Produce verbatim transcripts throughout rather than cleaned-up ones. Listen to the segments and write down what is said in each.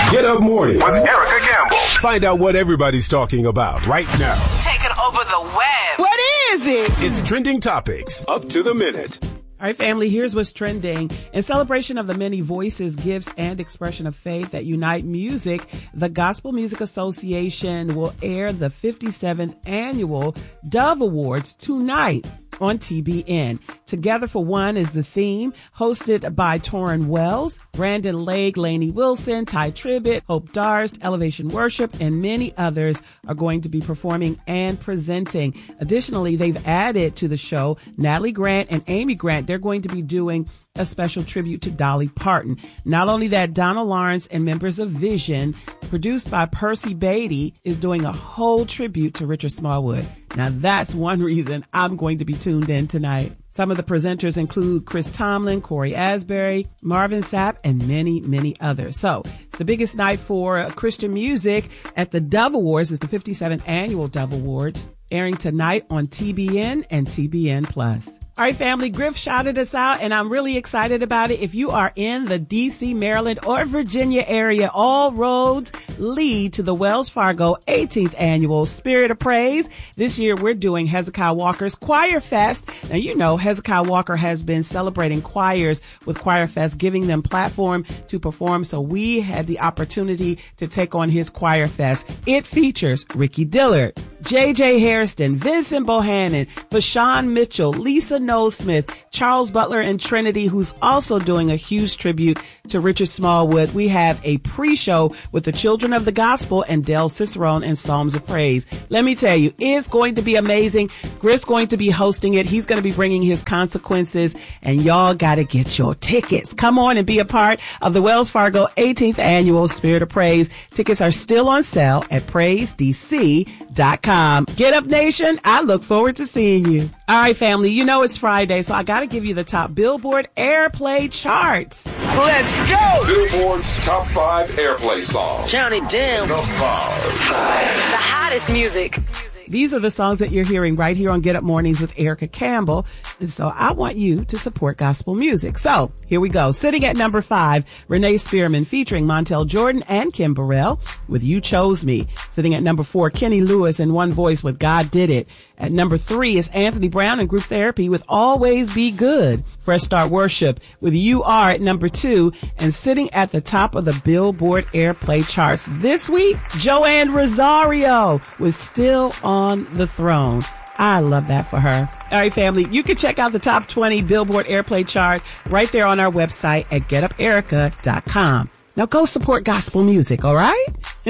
Get Up Mornings with Erica Campbell. Find out what everybody's talking about right now. Taking over the web. What is it? It's Trending Topics, up to the minute. All right, family, here's what's trending. In celebration of the many voices, gifts, and expression of faith that unite music, the Gospel Music Association will air the fifty-seventh Annual Dove Awards tonight on T B N. Together for One is the theme, hosted by Torrin Wells, Brandon Lake, Lainey Wilson, Ty Tribbett, Hope Darst, Elevation Worship, and many others are going to be performing and presenting. Additionally, they've added to the show Natalie Grant and Amy Grant. They're going to be doing a special tribute to Dolly Parton. Not only that, Donna Lawrence and members of Vision, produced by Percy Beatty, is doing a whole tribute to Richard Smallwood. Now that's one reason I'm going to be tuned in tonight. Some of the presenters include Chris Tomlin, Corey Asbury, Marvin Sapp, and many, many others. So it's the biggest night for uh, Christian music at the Dove Awards. It's the fifty-seventh Annual Dove Awards, airing tonight on T B N and T B N Plus. All right, family, Griff shouted us out, and I'm really excited about it. If you are in the D C, Maryland, or Virginia area, all roads lead to the Wells Fargo eighteenth Annual Spirit of Praise. This year, we're doing Hezekiah Walker's Choir Fest. Now, you know, Hezekiah Walker has been celebrating choirs with Choir Fest, giving them platform to perform. So we had the opportunity to take on his Choir Fest. It features Ricky Dillard, J J Hairston, Vincent Bohannon, Vashawn Mitchell, Lisa Noel-Smith, Charles Butler, and Trinity, who's also doing a huge tribute to Richard Smallwood. We have a pre-show with the Children of the Gospel and Del Cicerone and Psalms of Praise. Let me tell you, it's going to be amazing. Griff's going to be hosting it. He's going to be bringing his consequences, and y'all got to get your tickets. Come on and be a part of the Wells Fargo eighteenth Annual Spirit of Praise. Tickets are still on sale at praise d c dot com. Get Up Nation, I look forward to seeing you. All right, family, you know it's Friday, so I got to give you the top Billboard Airplay charts. Let's go! Billboard's top five airplay songs. Count it down. The five. The hottest music. These are the songs that you're hearing right here on Get Up Mornings with Erica Campbell. And so I want you to support gospel music. So here we go. Sitting at number five, Renee Spearman featuring Montel Jordan and Kim Burrell with You Chose Me. Sitting at number four, Kenny Lewis and One Voice with God Did It. At number three is Anthony Brown and Group Therapy with Always Be Good. Fresh Start Worship with You Are at number two. And sitting at the top of the Billboard Airplay charts this week, Joanne Rosario with Still on the Throne. I love that for her. All right, family, you can check out the top twenty Billboard Airplay chart right there on our website at get up erica dot com. Now go support gospel music, all right?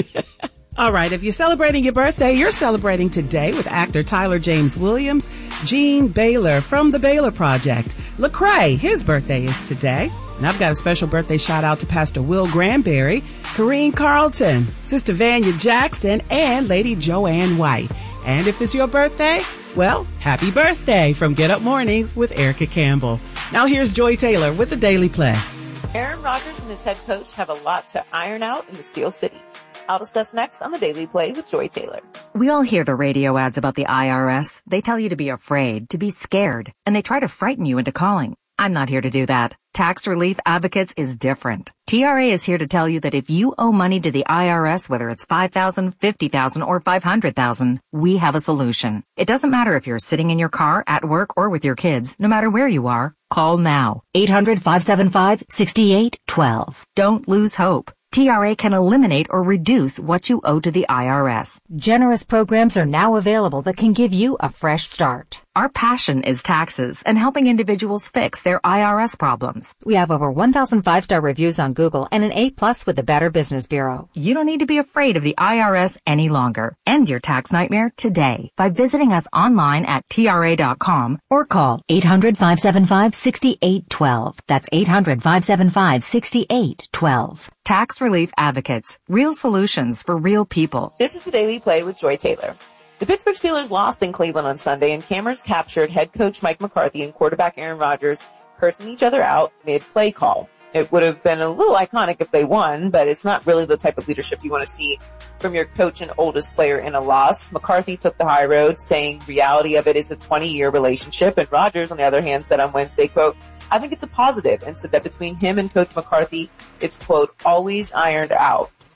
All right, if you're celebrating your birthday, you're celebrating today with actor Tyler James Williams, Gene Baylor from The Baylor Project. Lecrae, his birthday is today. And I've got a special birthday shout out to Pastor Will Granberry, Corrine Carlton, Sister Vanya Jackson, and Lady Joanne White. And if it's your birthday, well, happy birthday from Get Up Mornings with Erica Campbell. Now here's Joy Taylor with the Daily Play. Aaron Rodgers and his head coach have a lot to iron out in the Steel City. I'll discuss next on the Daily Play with Joy Taylor. We all hear the radio ads about the I R S. They tell you to be afraid, to be scared, and they try to frighten you into calling. I'm not here to do that. Tax Relief Advocates is different. T R A is here to tell you that if you owe money to the I R S, whether it's five thousand dollars, fifty thousand dollars, or five hundred thousand dollars, we have a solution. It doesn't matter if you're sitting in your car, at work, or with your kids. No matter where you are, call now. eight hundred, five seven five, six eight one two. Don't lose hope. T R A can eliminate or reduce what you owe to the I R S. Generous programs are now available that can give you a fresh start. Our passion is taxes and helping individuals fix their I R S problems. We have over one thousand five-star reviews on Google and an A plus with the Better Business Bureau. You don't need to be afraid of the I R S any longer. End your tax nightmare today by visiting us online at T R A dot com or call eight hundred, five seven five, six eight one two. That's eight hundred, five seven five, six eight one two. Tax Relief Advocates. Real solutions for real people. This is the Daily Play with Joy Taylor. The Pittsburgh Steelers lost in Cleveland on Sunday, and cameras captured head coach Mike McCarthy and quarterback Aaron Rodgers cursing each other out mid-play call. It would have been a little iconic if they won, but it's not really the type of leadership you want to see from your coach and oldest player in a loss. McCarthy took the high road, saying reality of it is a twenty-year relationship, and Rodgers, on the other hand, said on Wednesday, quote, I think it's a positive, and said that between him and Coach McCarthy, it's, quote, always ironed out.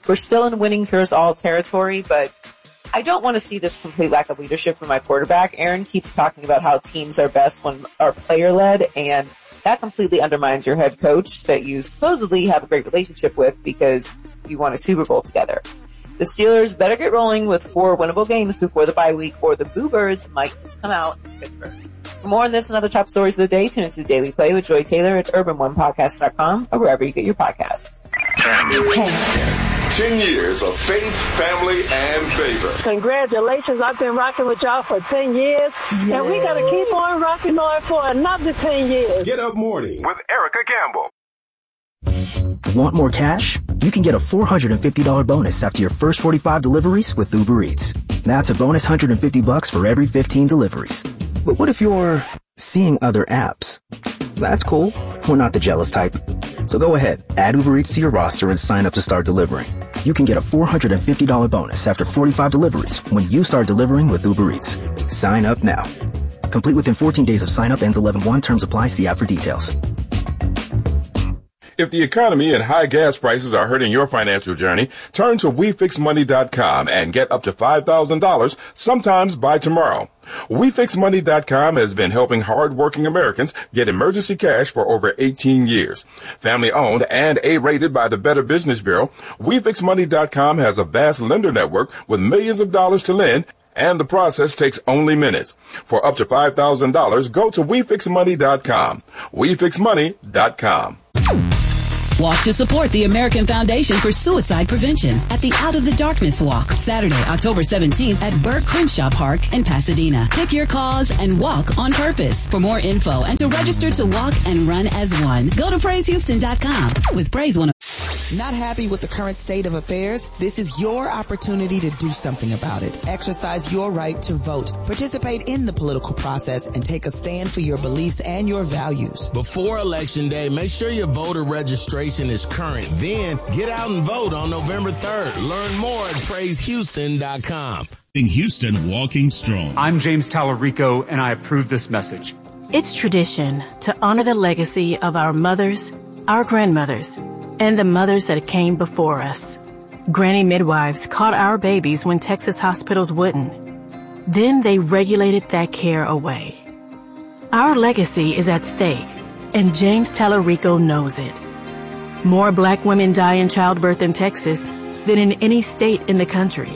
We're still in winning cures all territory, but I don't want to see this complete lack of leadership from my quarterback. Aaron keeps talking about how teams are best when are player-led, and that completely undermines your head coach that you supposedly have a great relationship with because you won a Super Bowl together. The Steelers better get rolling with four winnable games before the bye week, or the Boo Birds might just come out in Pittsburgh. For more on this and other top stories of the day, tune into the Daily Play with Joy Taylor at urban one podcast dot com or wherever you get your podcasts. Ten years of faith, family, and favor. Congratulations. I've been rocking with y'all for ten years. Yes. And we got to keep on rocking on for another ten years. Get Up Morning With Erica Campbell. Want more cash? You can get a four hundred fifty dollars bonus after your first forty-five deliveries with Uber Eats. That's a bonus one hundred fifty bucks for every fifteen deliveries. But what if you're seeing other apps? That's cool. We're not the jealous type. So go ahead, add Uber Eats to your roster and sign up to start delivering. You can get a four hundred fifty dollars bonus after forty-five deliveries when you start delivering with Uber Eats. Sign up now. Complete within fourteen days of sign up, ends eleven one. Terms apply. See app for details. If the economy and high gas prices are hurting your financial journey, turn to we fix money dot com and get up to five thousand dollars sometimes by tomorrow. we fix money dot com has been helping hard-working Americans get emergency cash for over eighteen years. Family-owned and A-rated by the Better Business Bureau, we fix money dot com has a vast lender network with millions of dollars to lend, and the process takes only minutes. For up to five thousand dollars, go to we fix money dot com. we fix money dot com. Walk to support the American Foundation for Suicide Prevention at the Out of the Darkness Walk, Saturday, October seventeenth at Burke Crenshaw Park in Pasadena. Pick your cause and walk on purpose. For more info and to register to walk and run as one, go to praise houston dot com with Praise One. Not happy with the current state of affairs? This is your opportunity to do something about it. Exercise your right to vote. Participate in the political process and take a stand for your beliefs and your values. Before Election Day, make sure your voter registration is current. Then get out and vote on November third. Learn more at praise houston dot com. In Houston, walking strong. I'm James Tallarico, and I approve this message. It's tradition to honor the legacy of our mothers, our grandmothers, and the mothers that came before us. Granny midwives caught our babies when Texas hospitals wouldn't. Then they regulated that care away. Our legacy is at stake, and James Tallarico knows it. More black women die in childbirth in Texas than in any state in the country.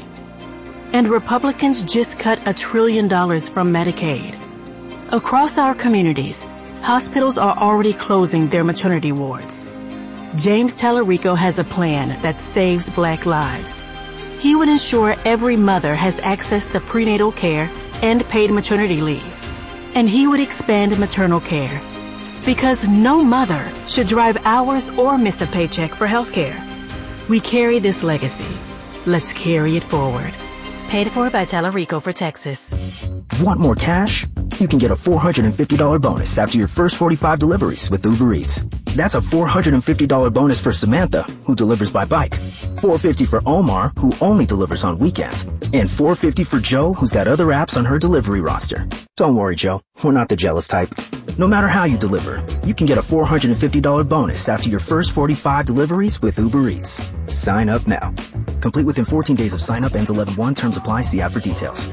And Republicans just cut a trillion dollars from Medicaid. Across our communities, hospitals are already closing their maternity wards. James Tallarico has a plan that saves black lives. He would ensure every mother has access to prenatal care and paid maternity leave. And he would expand maternal care. Because no mother should drive hours or miss a paycheck for health care. We carry this legacy. Let's carry it forward. Paid for by Tallarico for Texas. Want more cash? You can get a four hundred fifty dollars bonus after your first forty-five deliveries with Uber Eats. That's a four hundred fifty dollars bonus for Samantha, who delivers by bike, four hundred fifty dollars for Omar, who only delivers on weekends, and four hundred fifty dollars for Joe, who's got other apps on her delivery roster. Don't worry, Joe. We're not the jealous type. No matter how you deliver, you can get a four hundred fifty dollars bonus after your first forty-five deliveries with Uber Eats. Sign up now. Complete within fourteen days of sign up, ends eleven one. Terms apply. See app for details.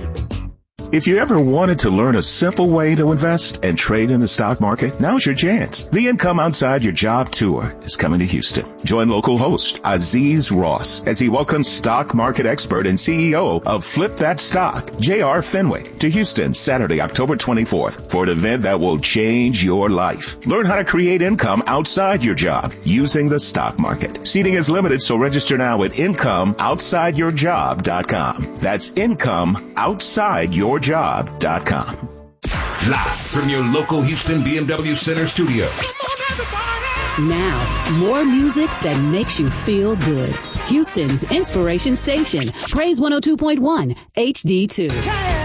If you ever wanted to learn a simple way to invest and trade in the stock market, now's your chance. The Income Outside Your Job Tour is coming to Houston. Join local host Aziz Ross as he welcomes stock market expert and C E O of Flip That Stock, J R Fenwick, to Houston Saturday, October twenty-fourth for an event that will change your life. Learn how to create income outside your job using the stock market. Seating is limited, so register now at income outside your job dot com. That's income outside your job dot com. Live from your local Houston B M W Center studio. Now, more music that makes you feel good. Houston's inspiration station, Praise one oh two point one H D two.